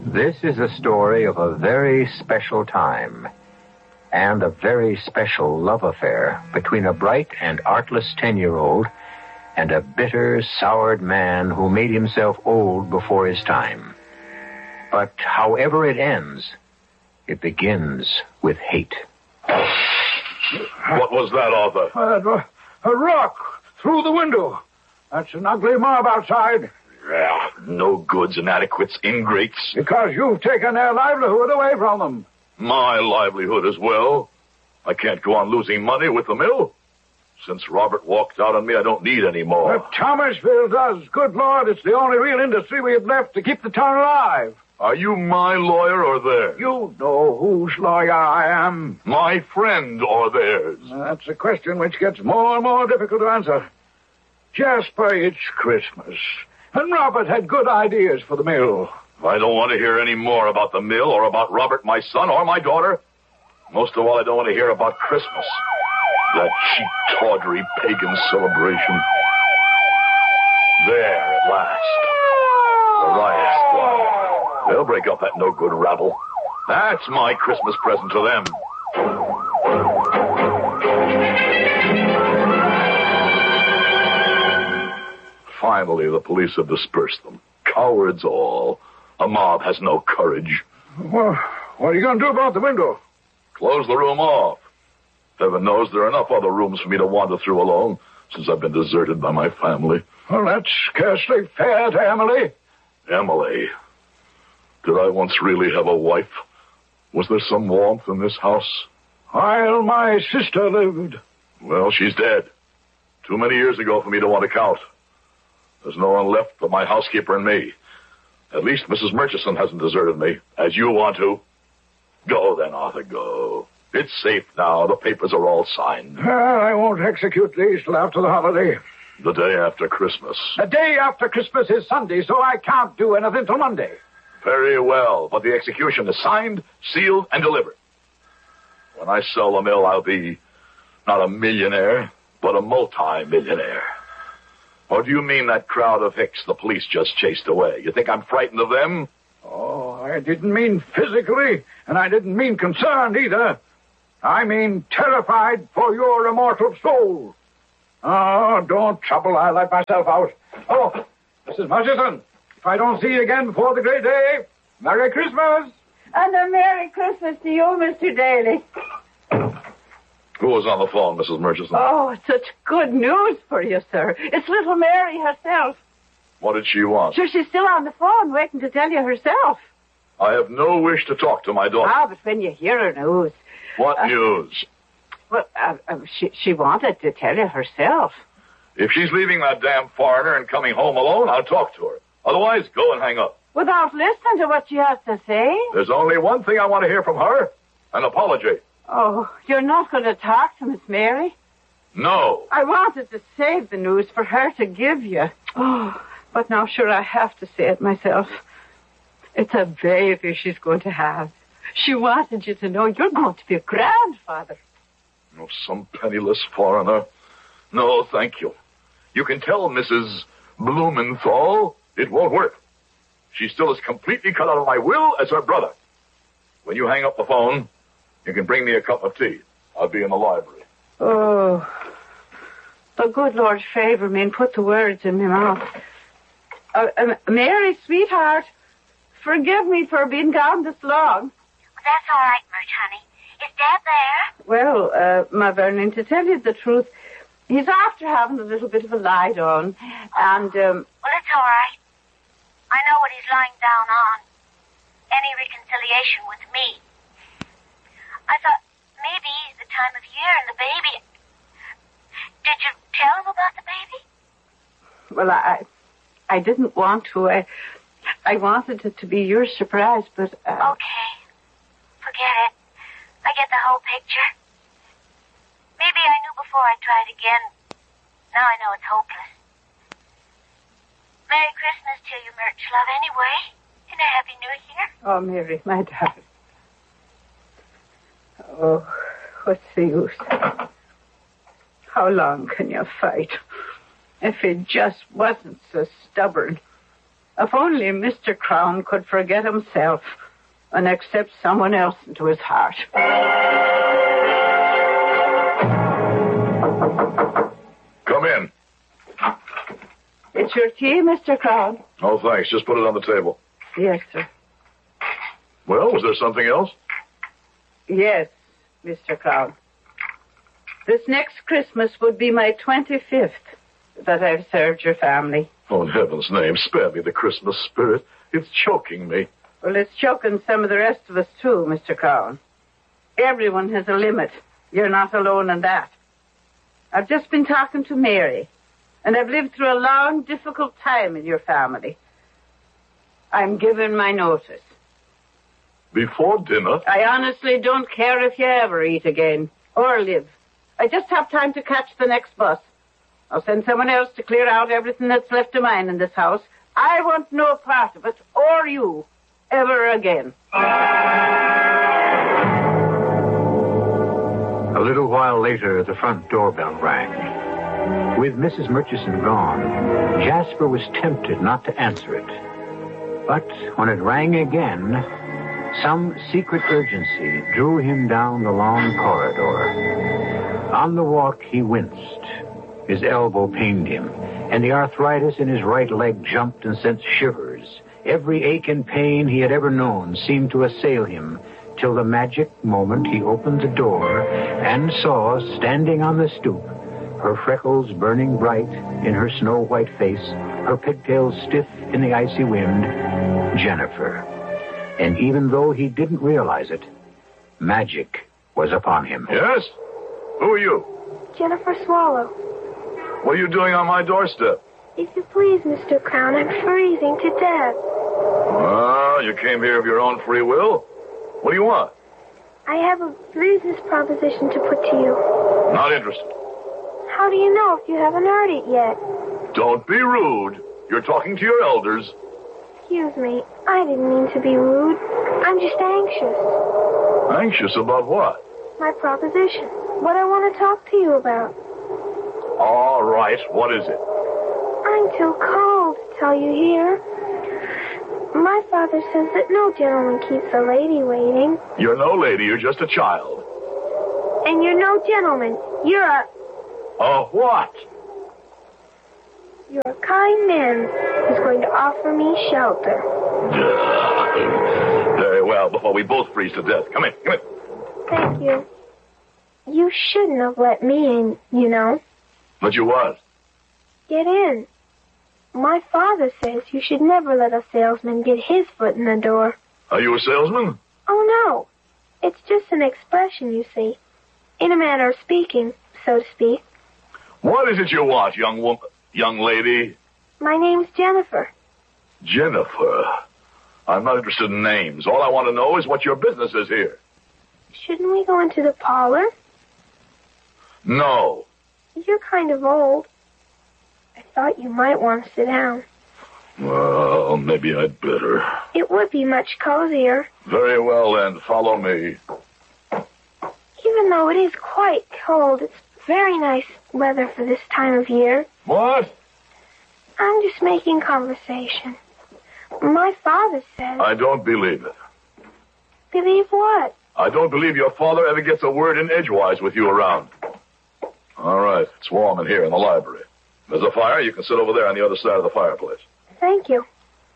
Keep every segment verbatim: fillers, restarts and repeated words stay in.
This is a story of a very special time and a very special love affair between a bright and artless ten-year-old and a bitter, soured man who made himself old before his time. But however it ends, it begins with hate. What was that, Arthur? Uh, a rock through the window. That's an ugly mob outside. Yeah, no goods, inadequates, ingrates. Because you've taken their livelihood away from them. My livelihood as well. I can't go on losing money with the mill. Since Robert walked out on me, I don't need any more. But Thomasville does. Good Lord, it's the only real industry we have left to keep the town alive. Are you my lawyer or theirs? You know whose lawyer I am. My friend or theirs? That's a question which gets more and more difficult to answer. Jasper, it's Christmas. And Robert had good ideas for the mill. I don't want to hear any more about the mill or about Robert, my son, or my daughter. Most of all, I don't want to hear about Christmas. That cheap, tawdry, pagan celebration. There, at last. The riot squad. They'll break up that no-good rabble. That's my Christmas present to them. Finally, the police have dispersed them. Cowards all. A mob has no courage. Well, what are you going to do about the window? Close the room off. Heaven knows there are enough other rooms for me to wander through alone since I've been deserted by my family. Well, that's scarcely fair to Emily. Emily? Did I once really have a wife? Was there some warmth in this house? While my sister lived. Well, she's dead. Too many years ago for me to want to count. There's no one left but my housekeeper and me. At least Missus Murchison hasn't deserted me, as you want to. Go then, Arthur, go. It's safe now. The papers are all signed. Well, I won't execute these till after the holiday. The day after Christmas. The day after Christmas is Sunday, so I can't do anything till Monday. Very well, but the execution is signed, sealed, and delivered. When I sell the mill, I'll be not a millionaire, but a multi-millionaire. Or do you mean that crowd of hicks the police just chased away? You think I'm frightened of them? Oh, I didn't mean physically, and I didn't mean concerned either. I mean terrified for your immortal soul. Oh, don't trouble. I'll let myself out. Oh, Missus Murchison, if I don't see you again before the great day, Merry Christmas. And a Merry Christmas to you, Mister Daly. Who was on the phone, Missus Murchison? Oh, it's such good news for you, sir. It's little Mary herself. What did she want? Sure, she's still on the phone waiting to tell you herself. I have no wish to talk to my daughter. Ah, but when you hear her news... What uh, news? She, well, uh, uh, she, she wanted to tell you herself. If she's leaving that damn foreigner and coming home alone, I'll talk to her. Otherwise, go and hang up. Without listening to what she has to say? There's only one thing I want to hear from her. An apology. Oh, you're not going to talk to Miss Mary? No. I wanted to save the news for her to give you. Oh, but now, sure, I have to say it myself. It's a baby she's going to have. She wanted you to know you're going to be a grandfather. Oh, some penniless foreigner. No, thank you. You can tell Missus Blumenthal it won't work. She's still as completely cut out of my will as her brother. When you hang up the phone, you can bring me a cup of tea. I'll be in the library. Oh, the good Lord favor me and put the words in my mouth. Uh, uh, Mary, sweetheart, forgive me for being gone this long. That's all right, Murch, honey. Is Dad there? Well, uh, my Vernon, to tell you the truth, he's after having a little bit of a lie down, and, um... Well, it's all right. I know what he's lying down on. Any reconciliation with me. I thought maybe the time of year and the baby... Did you tell him about the baby? Well, I... I didn't want to. I... I wanted it to be your surprise, but... Uh... Okay. Forget it. I get the whole picture. Maybe I knew before I tried again. Now I know it's hopeless. Merry Christmas to you, Murch, love, anyway. And a Happy New Year. Oh, Mary, my darling. Oh, what's the use? How long can you fight? If it just wasn't so stubborn. If only Mister Crown could forget himself and accept someone else into his heart. Come in. It's your tea, Mister Crown? Oh, thanks. Just put it on the table. Yes, sir. Well, was there something else? Yes, Mister Crown. This next Christmas would be my twenty-fifth that I've served your family. Oh, in heaven's name, spare me the Christmas spirit. It's choking me. Well, it's choking some of the rest of us, too, Mister Crown. Everyone has a limit. You're not alone in that. I've just been talking to Mary, and I've lived through a long, difficult time in your family. I'm giving my notice. Before dinner? I honestly don't care if you ever eat again or live. I just have time to catch the next bus. I'll send someone else to clear out everything that's left of mine in this house. I want no part of it, or you, ever again. A little while later, the front doorbell rang. With Missus Murchison gone, Jasper was tempted not to answer it. But when it rang again, some secret urgency drew him down the long corridor. On the walk, he winced. His elbow pained him, and the arthritis in his right leg jumped and sent shivers. Every ache and pain he had ever known seemed to assail him, till the magic moment he opened the door and saw, standing on the stoop, her freckles burning bright in her snow-white face, her pigtails stiff in the icy wind, Jennifer. And even though he didn't realize it, magic was upon him. Yes? Who are you? Jennifer Swallow. What are you doing on my doorstep? If you please, Mister Crown, I'm freezing to death. Ah, you came here of your own free will? What do you want? I have a business proposition to put to you. Not interested. How do you know if you haven't heard it yet? Don't be rude. You're talking to your elders. Excuse me. I didn't mean to be rude. I'm just anxious. Anxious about what? My proposition. What I want to talk to you about. All right. What is it? I'm too cold to tell you here. My father says that no gentleman keeps a lady waiting. You're no lady. You're just a child. And you're no gentleman. You're a... A what? You're a kind man who's going to offer me shelter. Very well, before we both freeze to death. Come in, come in. Thank you. You shouldn't have let me in, you know. But you was. Get in. My father says you should never let a salesman get his foot in the door. Are you a salesman? Oh, no. It's just an expression, you see. In a manner of speaking, so to speak. What is it you want, young woman, young lady? My name's Jennifer. Jennifer. I'm not interested in names. All I want to know is what your business is here. Shouldn't we go into the parlor? No. You're kind of old. I thought you might want to sit down. Well, maybe I'd better. It would be much cozier. Very well, then. Follow me. Even though it is quite cold, it's very nice weather for this time of year. What? I'm just making conversation. My father says... I don't believe it. Believe what? I don't believe your father ever gets a word in edgewise with you around. All right. It's warm in here in the library. There's a fire. You can sit over there on the other side of the fireplace. Thank you.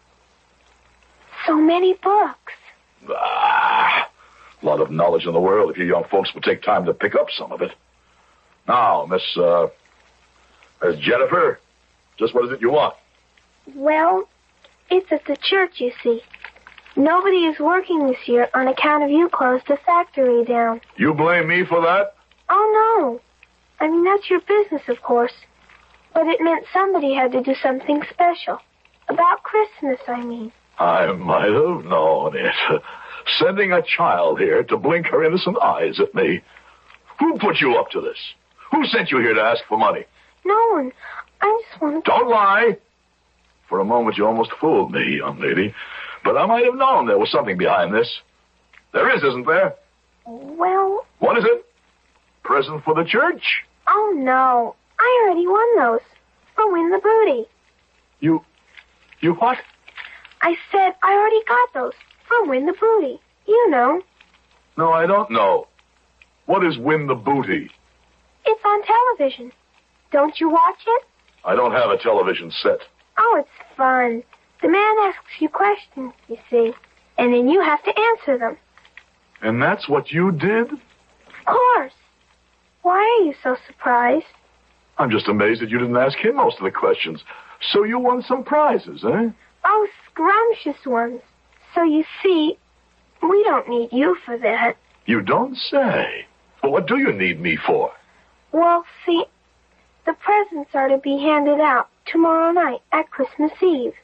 So many books. Ah, a lot of knowledge in the world if you young folks would take time to pick up some of it. Now, Miss, uh, Miss Jennifer, just what is it you want? Well, it's at the church, you see. Nobody is working this year on account of you closed the factory down. You blame me for that? Oh, no. I mean, that's your business, of course. But it meant somebody had to do something special. About Christmas, I mean. I might have known it. Sending a child here to blink her innocent eyes at me. Who put you up to this? Who sent you here to ask for money? No one. I just wanted to... Don't lie. For a moment, you almost fooled me, young lady. But I might have known there was something behind this. There is, isn't there? Well... What is it? Present for the church? Oh, no. I already won those. For Win the Booty. You... You what? I said I already got those from Win the Booty. You know. No, I don't know. What is Win the Booty? It's on television. Don't you watch it? I don't have a television set. Oh, it's fun. The man asks you questions, you see, and then you have to answer them. And that's what you did? Of course. Why are you so surprised? I'm just amazed that you didn't ask him most of the questions. So you won some prizes, eh? Oh, scrumptious ones. So you see, we don't need you for that. You don't say. Well, what do you need me for? Well, see, the presents are to be handed out tomorrow night at Christmas Eve.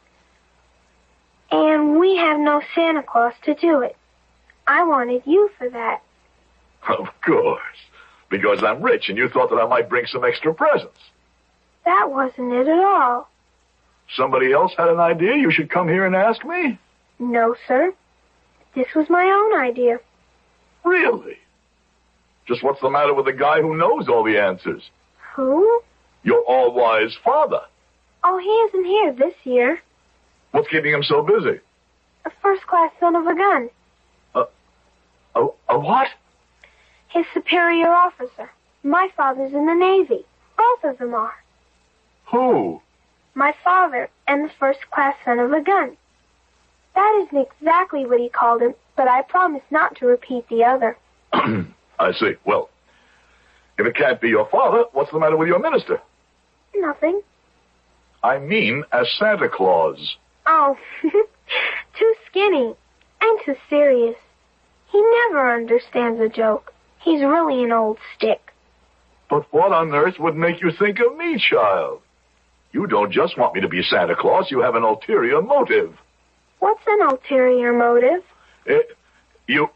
And we have no Santa Claus to do it. I wanted you for that. Of course. Because I'm rich and you thought that I might bring some extra presents. That wasn't it at all. Somebody else had an idea you should come here and ask me? No, sir. This was my own idea. Really? Just what's the matter with the guy who knows all the answers? Who? Your all-wise father. Oh, he isn't here this year. What's keeping him so busy? A first-class son of a gun. A, a, a what? His superior officer. My father's in the Navy. Both of them are. Who? My father and the first-class son of a gun. That isn't exactly what he called him, but I promise not to repeat the other. I see. Well, if it can't be your father, what's the matter with your minister? Nothing. I mean, as Santa Claus. Oh, too skinny and too serious. He never understands a joke. He's really an old stick. But what on earth would make you think of me, child? You don't just want me to be Santa Claus. You have an ulterior motive. What's an ulterior motive? It, you,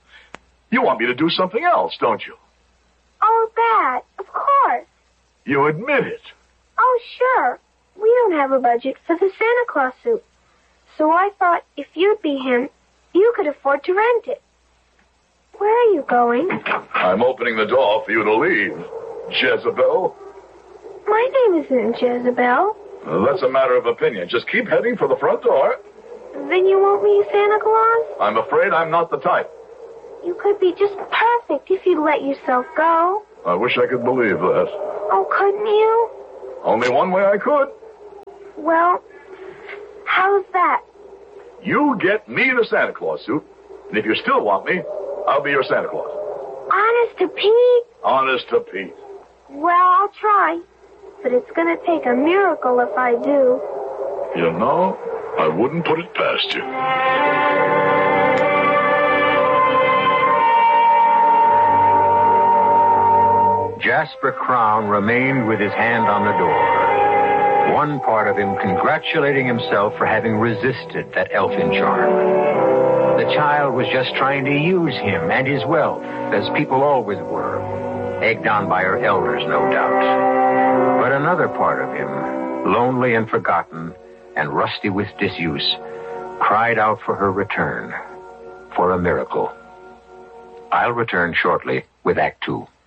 you want me to do something else, don't you? Oh, that. Of course. You admit it. Oh, sure. We don't have a budget for the Santa Claus suit. So I thought if you'd be him, you could afford to rent it. Where are you going? I'm opening the door for you to leave, Jezebel. My name isn't Jezebel. Well, that's a matter of opinion. Just keep heading for the front door. Then you won't be Santa Claus? I'm afraid I'm not the type. You could be just perfect if you'd let yourself go. I wish I could believe that. Oh, couldn't you? Only one way I could. Well, how's that? You get me the Santa Claus suit, and if you still want me, I'll be your Santa Claus. Honest to Pete? Honest to Pete. Well, I'll try. But it's going to take a miracle if I do. You know, I wouldn't put it past you. Jasper Crown remained with his hand on the door, one part of him congratulating himself for having resisted that elfin charm. The child was just trying to use him and his wealth, as people always were, egged on by her elders, no doubt. But another part of him, lonely and forgotten and rusty with disuse, cried out for her return, for a miracle. I'll return shortly with Act Two.